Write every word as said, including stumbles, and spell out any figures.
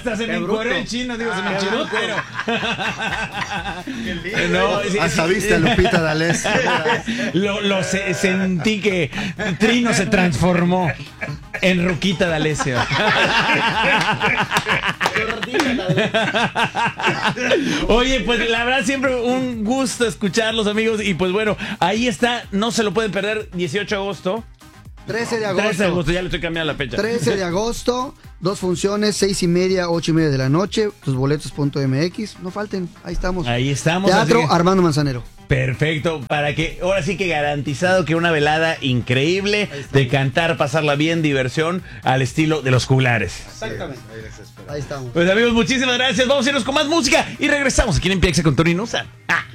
hasta se me encueró el chino, digo, se me enchiló el cuero. Qué lindo. No, sí, hasta sí, viste a Lupita D'Alessio. Lo, lo se, sentí que Trino se transformó en Ruquita D'Alessio. Oye, pues la verdad siempre un gusto escucharlos, amigos. Y pues bueno, ahí está, no se lo pueden perder, dieciocho de agosto. trece de agosto. trece de agosto, ya le estoy cambiando la fecha. trece de agosto, dos funciones, seis y media, ocho y media de la noche, tus boletos punto m x, no falten, ahí estamos. Ahí estamos. Teatro que... Armando Manzanero. Perfecto, para que, ahora sí que garantizado que una velada increíble, de cantar, pasarla bien, diversión, al estilo de los juglares. Exactamente. Ahí estamos. Pues amigos, muchísimas gracias, vamos a irnos con más música y regresamos aquí en Empieza con Tony Nusa. ¡Ah!